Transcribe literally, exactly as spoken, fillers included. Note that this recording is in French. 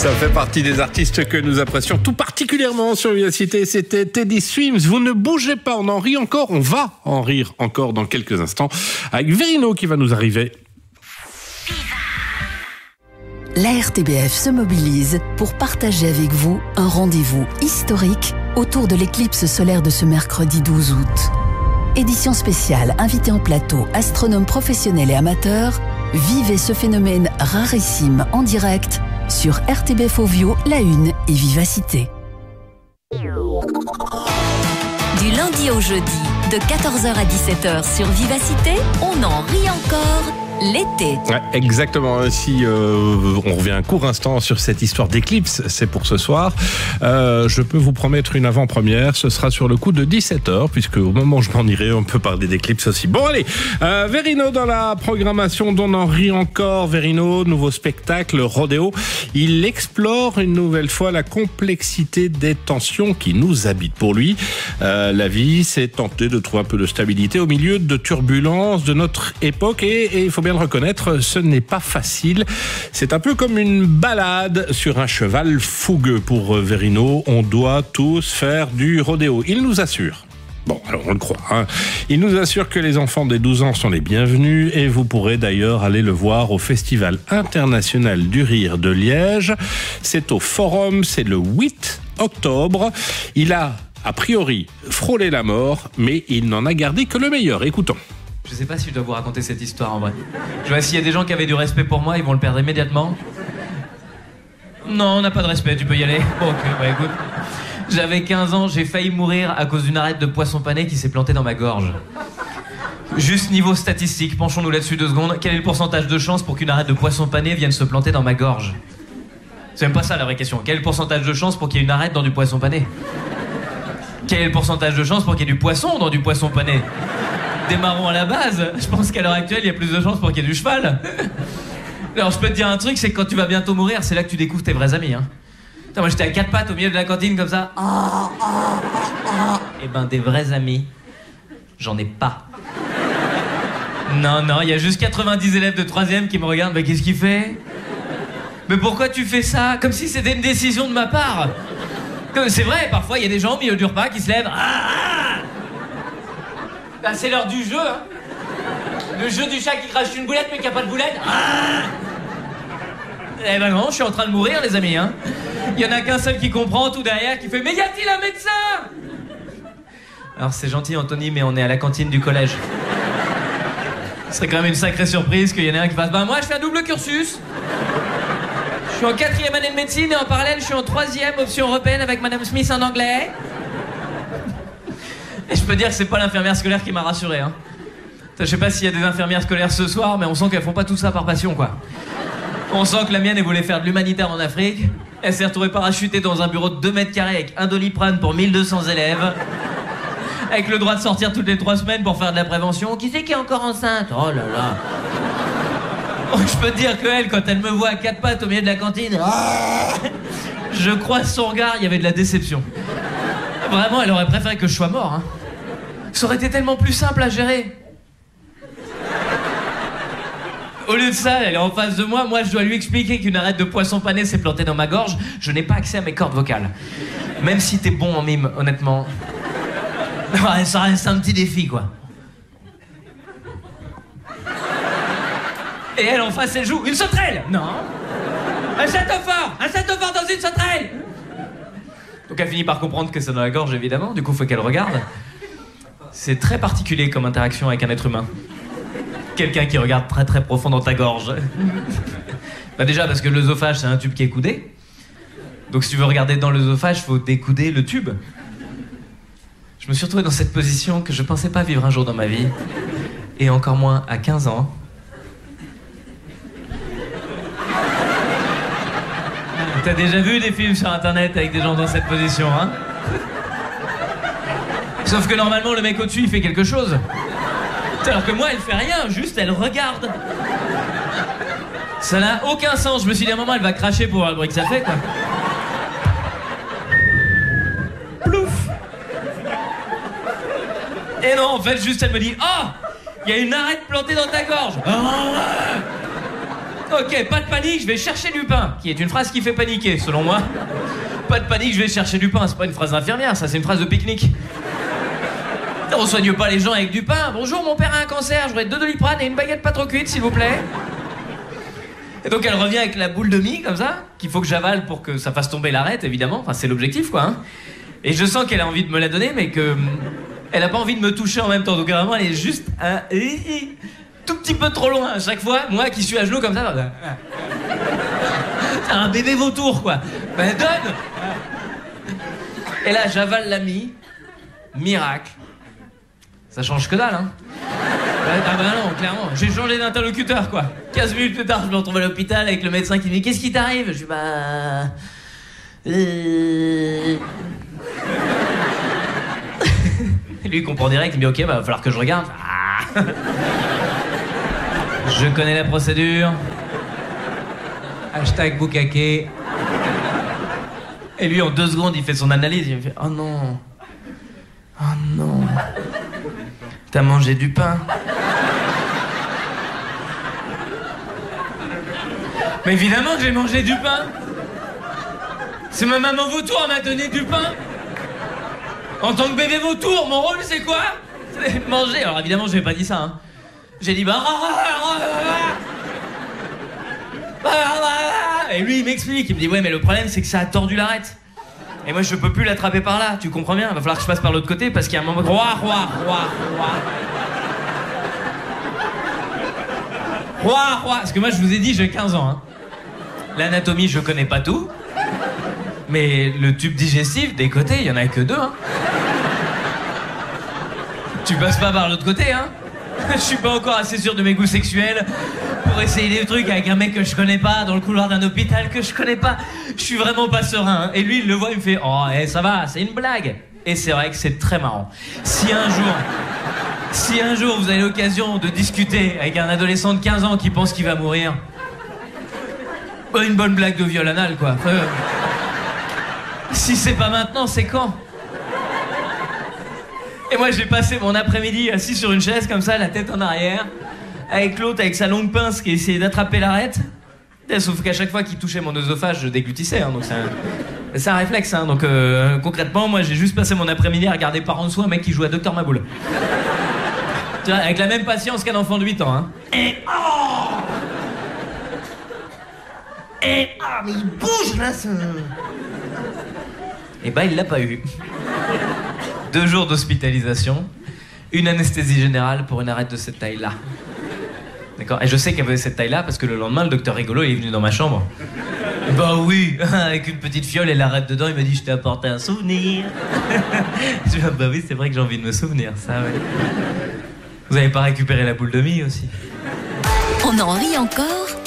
Ça fait partie des artistes que nous apprécions tout particulièrement sur Vivacité. C'était Teddy Swims. Vous ne bougez pas, on en rit encore. On va en rire encore dans quelques instants avec Verino qui va nous arriver. La R T B F se mobilise pour partager avec vous un rendez-vous historique autour de l'éclipse solaire de ce mercredi douze août. Édition spéciale, invité en plateau, astronomes professionnels et amateurs, vivez ce phénomène rarissime en direct sur R T B F Ovio, La Une et Vivacité. Du lundi au jeudi, de quatorze heures à dix-sept heures sur Vivacité, on en rit encore. L'été. Ouais, exactement. Si euh, on revient un court instant sur cette histoire d'éclipse, c'est pour ce soir. Euh, je peux vous promettre une avant-première. Ce sera sur le coup de dix-sept heures, puisque au moment où je m'en irai, on peut parler d'éclipse aussi. Bon, allez. Euh, Verino dans la programmation d'On en rit encore. Verino, nouveau spectacle, Rodéo. Il explore une nouvelle fois la complexité des tensions qui nous habitent. Pour lui, euh, la vie, c'est tenter de trouver un peu de stabilité au milieu de turbulences de notre époque. Et, et il faut bien le reconnaître, ce n'est pas facile. C'est un peu comme une balade sur un cheval fougueux pour Verino. On doit tous faire du rodéo. Il nous assure. Bon, alors on le croit. Hein. Il nous assure que les enfants des douze ans sont les bienvenus et vous pourrez d'ailleurs aller le voir au Festival international du rire de Liège. C'est au Forum, c'est le huit octobre. Il a, a priori, frôlé la mort, mais il n'en a gardé que le meilleur. Écoutons. Je sais pas si je dois vous raconter cette histoire en vrai. Je vois s'il y a des gens qui avaient du respect pour moi, ils vont le perdre immédiatement. Non, on n'a pas de respect, tu peux y aller. Bon, ok, bah écoute. J'avais quinze ans, j'ai failli mourir à cause d'une arête de poisson pané qui s'est plantée dans ma gorge. Juste niveau statistique, penchons-nous là-dessus deux secondes. Quel est le pourcentage de chance pour qu'une arête de poisson pané vienne se planter dans ma gorge? C'est même pas ça la vraie question. Quel est le pourcentage de chance pour qu'il y ait une arête dans du poisson pané? Quel est le pourcentage de chance pour qu'il y ait du poisson dans du poisson pané? Démarrons à la base. Je pense qu'à l'heure actuelle, il y a plus de chances pour qu'il y ait du cheval. Alors, je peux te dire un truc, c'est que quand tu vas bientôt mourir, c'est là que tu découvres tes vrais amis. Hein. Putain, moi, j'étais à quatre pattes au milieu de la cantine, comme ça. Oh, oh, oh, oh. Eh ben, des vrais amis, j'en ai pas. Non, non, il y a juste quatre-vingt-dix élèves de troisième qui me regardent. Mais qu'est-ce qu'il fait? Mais pourquoi tu fais ça? Comme si c'était une décision de ma part. C'est vrai, parfois, il y a des gens au milieu du repas qui se lèvent. Ah, bah, c'est l'heure du jeu, hein. Le jeu du chat qui crache une boulette mais qui a pas de boulette. Ah, eh ben non, je suis en train de mourir, les amis, hein. Il y en a qu'un seul qui comprend, tout derrière, qui fait « Mais y a-t-il un médecin ?» Alors c'est gentil, Anthony, mais on est à la cantine du collège. Ce serait quand même une sacrée surprise qu'il y en ait un qui fasse « Bah moi, je fais un double cursus. Je suis en quatrième année de médecine et en parallèle, je suis en troisième option européenne avec Madame Smith en anglais. » Et je peux dire que c'est pas l'infirmière scolaire qui m'a rassuré, hein. Je sais pas s'il y a des infirmières scolaires ce soir, mais on sent qu'elles font pas tout ça par passion, quoi. On sent que la mienne, elle voulait faire de l'humanitaire en Afrique. Elle s'est retrouvée parachutée dans un bureau de deux mètres carrés avec un Doliprane pour mille deux cents élèves. Avec le droit de sortir toutes les trois semaines pour faire de la prévention. Qui c'est qui est encore enceinte? Oh là là. Oh, je peux te dire qu'elle, quand elle me voit à quatre pattes au milieu de la cantine, je croise son regard, il y avait de la déception. Vraiment, elle aurait préféré que je sois mort, hein. Ça aurait été tellement plus simple à gérer. Au lieu de ça, elle est en face de moi, moi je dois lui expliquer qu'une arête de poisson pané s'est plantée dans ma gorge, je n'ai pas accès à mes cordes vocales. Même si t'es bon en mime, honnêtement. Ouais, ça reste un petit défi, quoi. Et elle en face, elle joue une sauterelle. Non. Un château fort, un château fort dans une sauterelle. Donc elle finit par comprendre que c'est dans la gorge, évidemment, du coup faut qu'elle regarde. C'est très particulier comme interaction avec un être humain. Quelqu'un qui regarde très très profond dans ta gorge. Bah déjà parce que l'œsophage c'est un tube qui est coudé. Donc si tu veux regarder dans l'œsophage, faut découder le tube. Je me suis retrouvé dans cette position que je pensais pas vivre un jour dans ma vie. Et encore moins à quinze ans. T'as déjà vu des films sur internet avec des gens dans cette position, hein? Sauf que normalement le mec au-dessus il fait quelque chose. Alors que moi, elle fait rien, juste elle regarde. Ça n'a aucun sens. Je me suis dit à un moment, elle va cracher pour voir le bruit que ça fait, quoi. Plouf. Et non, en fait, juste elle me dit « Oh, il y a une arête plantée dans ta gorge. » Oh, Ok, pas de panique, je vais chercher du pain. Qui est une phrase qui fait paniquer, selon moi. Pas de panique, je vais chercher du pain. C'est pas une phrase d'infirmière, ça, c'est une phrase de pique-nique. On soigne pas les gens avec du pain. Bonjour, mon père a un cancer, je voudrais deux Doliprane et une baguette pas trop cuite, s'il vous plaît. Et donc elle revient avec la boule de mie, comme ça, qu'il faut que j'avale pour que ça fasse tomber l'arête, évidemment. Enfin, c'est l'objectif, quoi. Hein. Et je sens qu'elle a envie de me la donner, mais que... Elle a pas envie de me toucher en même temps. Donc vraiment, elle est juste un... tout petit peu trop loin à chaque fois. Moi qui suis à genoux comme ça... C'est un bébé vautour, quoi. Ben, donne. Et là, j'avale la mie. Miracle. Ça change que dalle, hein. Ah bah non, clairement. J'ai changé d'interlocuteur, quoi. quinze minutes plus tard, je me retrouve à l'hôpital avec le médecin qui me dit « Qu'est-ce qui t'arrive ?» Je dis « Bah... Euh... » Lui, il comprend direct. Il me dit « Ok, bah, va falloir que je regarde. Ah. » Je connais la procédure. Hashtag Bukake. Et lui, en deux secondes, il fait son analyse. Il me fait « Oh non. Oh non. T'as mangé du pain. » Mais évidemment que j'ai mangé du pain. C'est ma maman vautour m'a donné du pain. En tant que bébé vautour, mon rôle c'est quoi? C'est manger. Alors évidemment, je n'ai pas dit ça. Hein. J'ai dit bah. Et lui, il m'explique. Il me dit ouais, mais le problème c'est que ça a tordu l'arête. Et moi, je peux plus l'attraper par là. Tu comprends bien? Il va falloir que je passe par l'autre côté parce qu'il y a un moment. Roi, roi, roi, roi. Roi, roi. Parce que moi, je vous ai dit, j'ai quinze ans. Hein. L'anatomie, je connais pas tout. Mais le tube digestif, des côtés, il y en a que deux. Hein. Tu passes pas par l'autre côté, hein. Je suis pas encore assez sûr de mes goûts sexuels pour essayer des trucs avec un mec que je connais pas dans le couloir d'un hôpital que je connais pas. Je suis vraiment pas serein. Hein. Et lui, il le voit, il me fait « Oh, eh, ça va, c'est une blague. » Et c'est vrai que c'est très marrant. Si un jour... Si un jour vous avez l'occasion de discuter avec un adolescent de quinze ans qui pense qu'il va mourir, bah, une bonne blague de viol anal, quoi. Euh, si c'est pas maintenant, c'est quand? Et moi, j'ai passé mon après-midi assis sur une chaise, comme ça, la tête en arrière, avec l'autre, avec sa longue pince qui essayait d'attraper l'arête. Sauf qu'à chaque fois qu'il touchait mon œsophage, je déglutissais, hein, donc c'est un... c'est un réflexe. Hein, donc euh, concrètement, moi, j'ai juste passé mon après-midi à regarder par en dessous un mec qui joue à Docteur Maboul. Tu vois, avec la même patience qu'un enfant de huit ans. Hein. Et oh Et ah, mais il bouge là, ce... Et bah, il l'a pas eu. Deux jours d'hospitalisation, une anesthésie générale pour une arête de cette taille-là. D'accord? Et je sais qu'elle avait cette taille-là parce que le lendemain, le docteur rigolo, il est venu dans ma chambre. Bah oui, avec une petite fiole et l'arête dedans, il m'a dit « Je t'ai apporté un souvenir. » Je dis « Bah oui, c'est vrai que j'ai envie de me souvenir, ça, ouais. » Vous avez pas récupéré la boule de mie aussi? On en rit encore